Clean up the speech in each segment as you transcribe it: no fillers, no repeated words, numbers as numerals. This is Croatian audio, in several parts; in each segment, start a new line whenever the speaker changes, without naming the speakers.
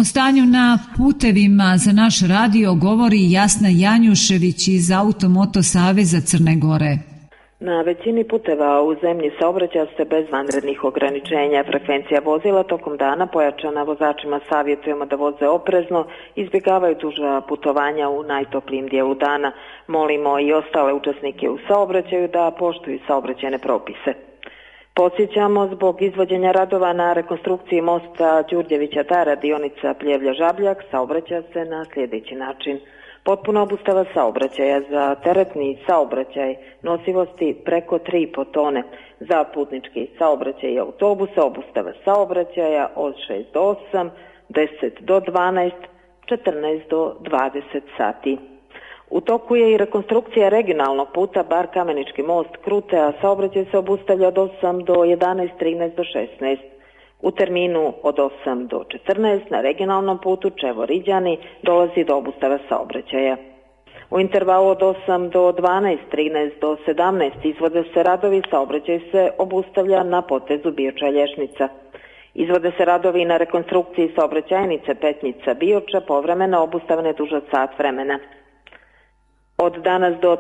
O stanju na putevima za naš radio govori Jasna Janjušević iz Automoto saveza Crne Gore.
Na većini puteva u zemlji saobraćaja se bez vanrednih ograničenja. Frekvencija vozila tokom dana pojačana, vozačima savjetujemo da voze oprezno, izbjegavaju duža putovanja u najtoplijim dijelu dana. Molimo i ostale učesnike u saobraćaju da poštuju saobraćajne propise. Podsjećamo, zbog izvođenja radova na rekonstrukciji mosta Đurđevića Tara, dionica Pljevlja-Žabljak, saobraća se na sljedeći način. Potpuna obustava saobraćaja za teretni saobraćaj nosivosti preko 3,5 tone. Za putnički saobraćaj i autobuse obustava saobraćaja od 6 do 8, 10 do 12, 14 do 20 sati. U toku je i rekonstrukcija regionalnog puta Bar-Kamenički most Krute, a saobraćaj se obustavlja od 8 do 11, 13 do 16. U terminu od 8 do 14 na regionalnom putu Čevo-Riđani dolazi do obustava saobraćaja. U intervalu od 8 do 12, 13 do 17 izvode se radovi, saobraćaj se obustavlja na potezu Bioča-Lješnica. Izvode se radovi na rekonstrukciji saobraćajnice Petnica-Bioča, povremeno obustavne duže od sat vremena. Od danas do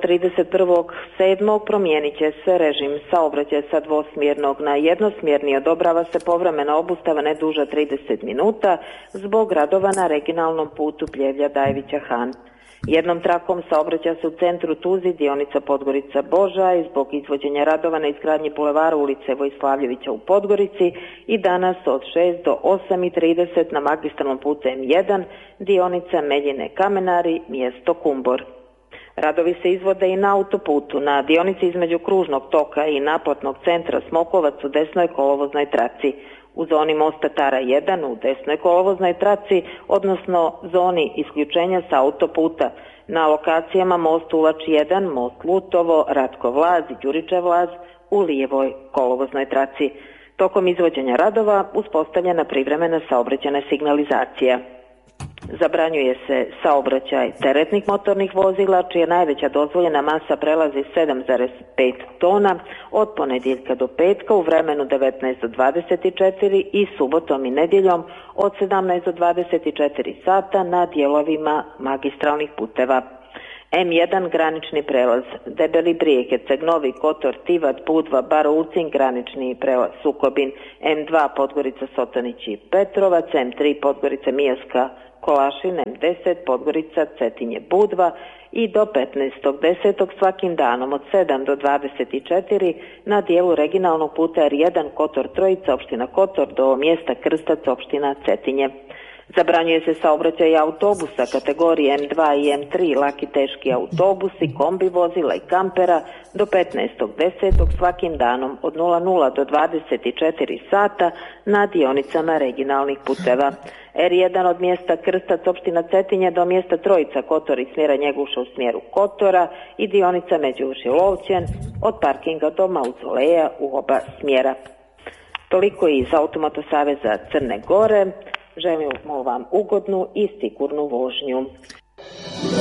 31.7. promijenit će se režim saobraćaja sa dvosmjernog na jednosmjerni, odobrava se povremena obustava ne duža 30 minuta zbog radova na regionalnom putu Pljevlja-Dajevića-Han. Jednom trakom saobraća se u centru Tuzi, dionica Podgorica-Boža, i zbog izvođenja radova na izgradnji bulevara ulice Vojslavljevića u Podgorici i danas od 6 do 8:30 na magistralnom putu M1, dionica Meljine-Kamenari, mjesto Kumbor. Radovi se izvode i na autoputu, na dionici između kružnog toka i naplatnog centra Smokovac u desnoj kolovoznoj traci, u zoni mosta Tara 1 u desnoj kolovoznoj traci, odnosno zoni isključenja sa autoputa, na lokacijama most Ulač 1, most Lutovo, Ratko Vlaz i Đuričev Vlaz u lijevoj kolovoznoj traci. Tokom izvođenja radova uspostavljena privremena saobraćajna signalizacija. Zabranjuje se saobraćaj teretnih motornih vozila čija najveća dozvoljena masa prelazi 7,5 tona od ponedjeljka do petka u vremenu 19 do 24 i subotom i nedjeljom od 17 do 24 sata na dijelovima magistralnih puteva. M1 granični prelaz Debeli Brijeg, Herceg Novi, Kotor, Tivat, Budva, Bar-Ulcin, granični prelaz Sukobin, M2 Podgorica, Sotanić i Petrovac, M3 Podgorica, Mijaska, Kolašin, M10 Podgorica, Cetinje, Budva i do 15.10. svakim danom od 7 do 24 na dijelu regionalnog puta R1 Kotor Trojica, opština Kotor, do mjesta Krstac, opština Cetinje. Zabranjuje se saobraćaj autobusa kategorije M2 i M3, laki teški autobusi, kombi vozila i kampera do 15.10. svakim danom od 00 do 24 sata na dionicama regionalnih puteva. R1 od mjesta Krstac, opština Cetinje, do mjesta Trojica, Kotor i smjera Njeguša u smjeru Kotora i dionica Međuvršje-Lovćen od parkinga do Mauzoleja u oba smjera. Toliko iz Automoto saveza Crne Gore. Želimo vam ugodnu i sigurnu vožnju.